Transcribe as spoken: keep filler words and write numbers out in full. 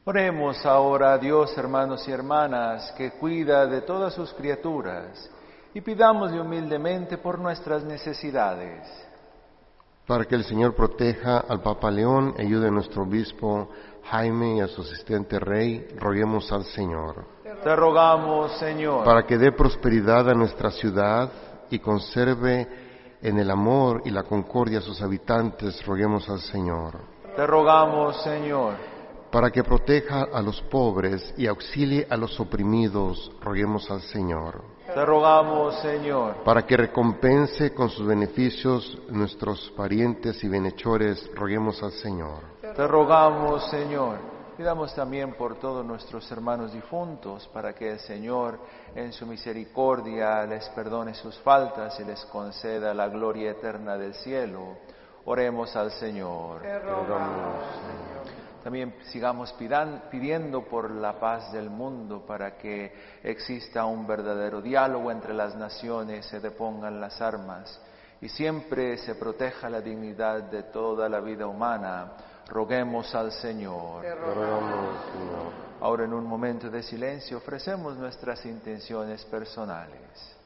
Oremos ahora a Dios, hermanos y hermanas, que cuida de todas sus criaturas, y pidámosle humildemente por nuestras necesidades. Para que el Señor proteja al Papa León, ayude a nuestro obispo Jaime y a su asistente Rey, roguemos al Señor. Te rogamos, Señor. Para que dé prosperidad a nuestra ciudad y conserve en el amor y la concordia a sus habitantes, roguemos al Señor. Te rogamos, Señor. Para que proteja a los pobres y auxilie a los oprimidos, roguemos al Señor. Te rogamos, Señor. Para que recompense con sus beneficios nuestros parientes y bienhechores, roguemos al Señor. Te rogamos, Señor. Pidamos también por todos nuestros hermanos difuntos, para que el Señor, en su misericordia, les perdone sus faltas y les conceda la gloria eterna del cielo. Oremos al Señor. Te rogamos, Señor. También sigamos pidan, pidiendo por la paz del mundo, para que exista un verdadero diálogo entre las naciones, se depongan las armas y siempre se proteja la dignidad de toda la vida humana. Roguemos al Señor. Te rogamos, Señor. Ahora, en un momento de silencio, ofrecemos nuestras intenciones personales.